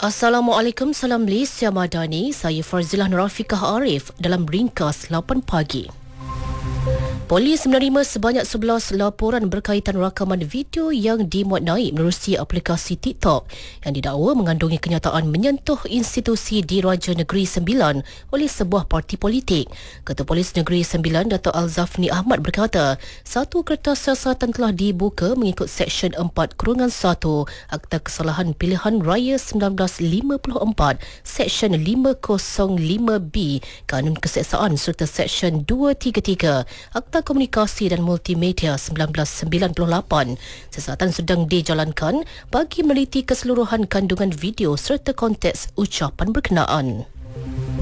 Assalamualaikum, salam Malaysia Madani. Saya Farzilah Nurafiqah Arif dalam ringkas 8 pagi. Polis menerima sebanyak 11 laporan berkaitan rakaman video yang dimuat naik menerusi aplikasi TikTok yang didakwa mengandungi kenyataan menyentuh institusi Diraja Negeri Sembilan oleh sebuah parti politik. Ketua Polis Negeri Sembilan, Dato' Al-Zafni Ahmad berkata, satu kertas siasatan telah dibuka mengikut Seksyen 4/1 Akta Kesalahan Pilihan Raya 1954, Seksyen 505B Kanun Keseksaan serta Seksyen 233 Akta Komunikasi dan Multimedia 1998. Siasatan sedang dijalankan bagi meneliti keseluruhan kandungan video serta konteks ucapan berkenaan.